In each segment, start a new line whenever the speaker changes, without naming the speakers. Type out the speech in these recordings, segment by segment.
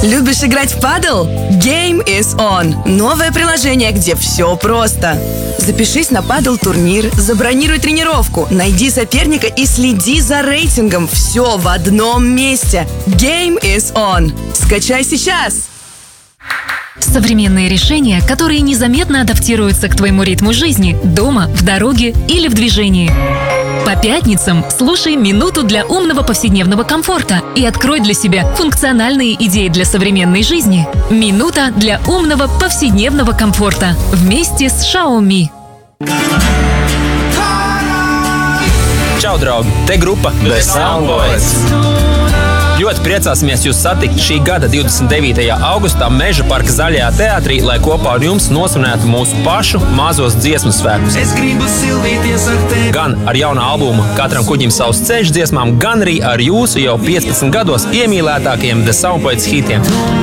Любишь играть в падл? Game is on. Новое приложение, где все просто. Запишись на падл-турнир, забронируй тренировку, найди соперника и следи за рейтингом. Все в одном месте. Game is on. Скачай сейчас!
Современные решения, которые незаметно адаптируются к твоему ритму жизни, дома, в дороге или в движении. По пятницам слушай «Минуту для умного повседневного комфорта» и открой для себя функциональные идеи для современной жизни. «Минута для умного повседневного комфорта» вместе с Xiaomi.
Čau, draugi! Te grupa The Soundboys. Ļoti priecāsimies jūs satikt šī gada 29. augustā Meža parka Zaļajā teātrī, lai kopā ar jums nosvinētu mūsu pašu mazos dziesmu svētkus. Gan ar jaunu albumu Katram kuģim savs ceļš dziesmām, gan arī ar jūsu jau 15 gados iemīlētākajiem The Soundboys hitiem.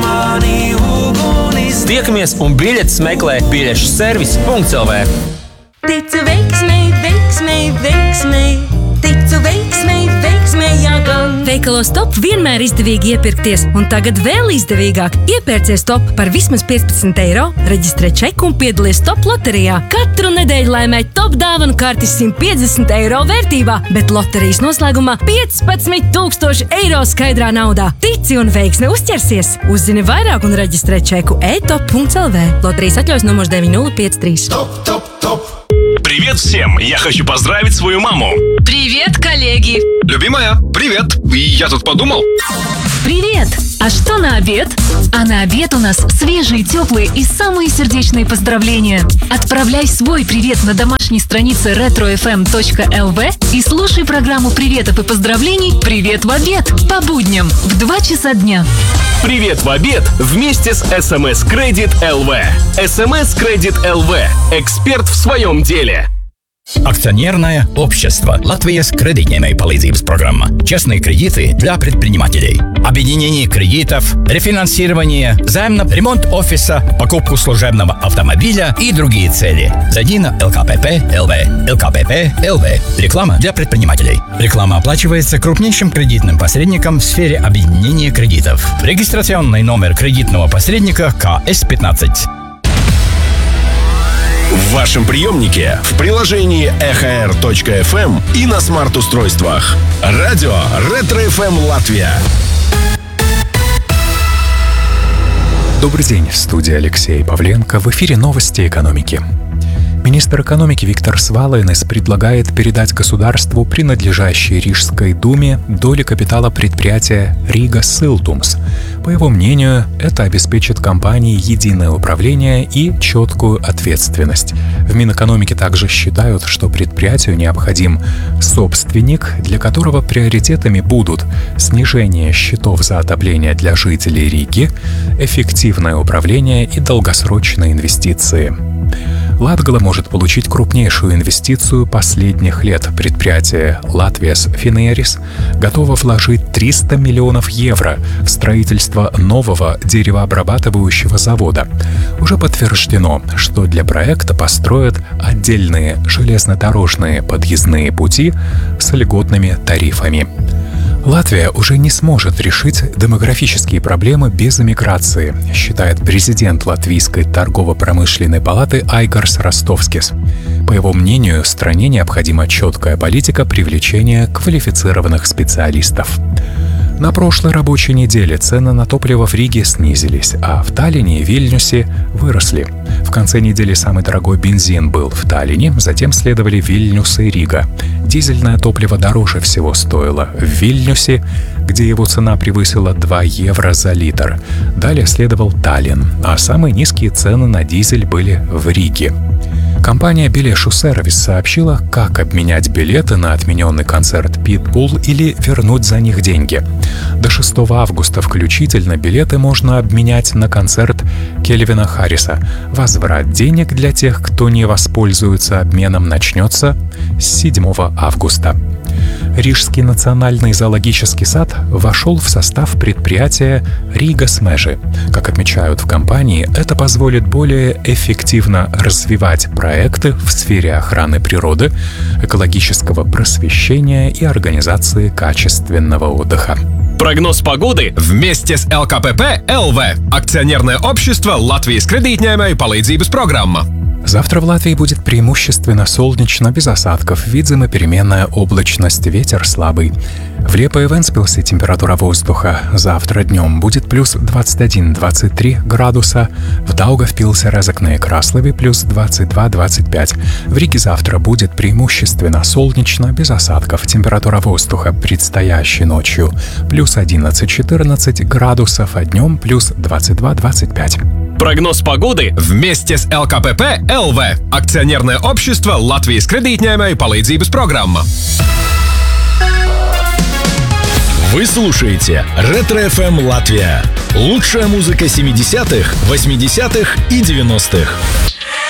Tiekamies un biļetes meklē biļešu servis.lv.
Ticu veiksmei, veiksmei, veiksmei. Ticu veiksmei, veiksmei jāgan.
Veikalos Top vienmēr izdevīgi iepirkties, un tagad vēl izdevīgāk. Iepērcies Top par vismaz 15 eiro, reģistrē čeku un piedalies Top loterijā. Katru nedēļu laimē Top dāvanu kartis 150 eiro vērtībā, bet loterijas noslēgumā 15,000 eiro skaidrā naudā. Tici un veiksme uzķersies! Uzzini vairāk un reģistrē čeku e-top.lv. Loterijas atļaus numurs 9053.
Топ. Привет всем! Я хочу поздравить свою маму.
Привет, коллеги!
Любимая, привет! Я тут подумал.
Привет! А что на обед? А на обед у нас свежие, теплые и самые сердечные поздравления. Отправляй свой привет на домашней странице retrofm.lv и слушай программу приветов и поздравлений «Привет в обед» по будням в 2 часа дня.
Привет в обед вместе с SMS Credit LV. SMS Credit LV. Эксперт в своем деле.
Акционерное общество Латвijas кредитной palīdzības программа. Честные кредиты для предпринимателей. Объединение кредитов, рефинансирование, ремонт офиса, покупку служебного автомобиля и другие цели. Зайди на ЛКПП.ЛВ. ЛКПП.ЛВ. Реклама для предпринимателей. Реклама оплачивается крупнейшим кредитным посредником в сфере объединения кредитов. Регистрационный номер кредитного посредника КС-15.
В вашем приемнике, в приложении ehr.fm и на смарт-устройствах. Радио Ретро-ФМ Латвия.
Добрый день, в студии Алексей Павленко. В эфире новости экономики. Министр экономики Виктор Свалайнес предлагает передать государству, принадлежащей Рижской думе, доли капитала предприятия Рига Силтумс. По его мнению, это обеспечит компании единое управление и четкую ответственность. В Минэкономике также считают, что предприятию необходим собственник, для которого приоритетами будут снижение счетов за отопление для жителей Риги, эффективное управление и долгосрочные инвестиции. Латгала может получить крупнейшую инвестицию последних лет. Предприятие Latvijas Finieris готово вложить 300 миллионов евро в строительство нового деревообрабатывающего завода. Уже подтверждено, что для проекта построят отдельные железнодорожные подъездные пути с льготными тарифами. Латвия уже не сможет решить демографические проблемы без эмиграции, считает президент Латвийской торгово-промышленной палаты Айгарс Ростовскис. По его мнению, стране необходима четкая политика привлечения квалифицированных специалистов. На прошлой рабочей неделе цены на топливо в Риге снизились, а в Таллине и Вильнюсе выросли. В конце недели самый дорогой бензин был в Таллине, затем следовали Вильнюс и Рига. Дизельное топливо дороже всего стоило в Вильнюсе, где его цена превысила 2 евро за литр. Далее следовал Таллин, а самые низкие цены на дизель были в Риге. Компания Билешу Сервис сообщила, как обменять билеты на отмененный концерт Pitbull или вернуть за них деньги. До 6 августа включительно билеты можно обменять на концерт Кельвина Харриса. Возврат денег для тех, кто не воспользуется обменом, начнется с 7 августа. Рижский национальный зоологический сад вошел в состав предприятия Рига Смежи. Как отмечают в компании, это позволит более эффективно развивать проекты в сфере охраны природы, экологического просвещения и организации качественного отдыха.
Прогноз погоды вместе с ЛКПП ЛВ. Акционерное общество Латвijas kredītņēmēju palīdzības программа.
Завтра в Латвии будет преимущественно солнечно, без осадков, видима переменная облачность, ветер слабый. В Лепое и Вентспилсе температура воздуха завтра днем будет плюс 21-23 градуса, в Даугавпилсе, Резекне и Краслове плюс 22-25. В Риге завтра будет преимущественно солнечно, без осадков, температура воздуха предстоящей ночью плюс 11-14 градусов, а днем плюс 22-25.
Прогноз погоды вместе с ЛКПП ЛВ. Акционерное общество Латвijas kredītņēmēju palīdzības программа.
Вы слушаете Ретро-ФМ Латвия. Лучшая музыка 70-х, 80-х и 90-х.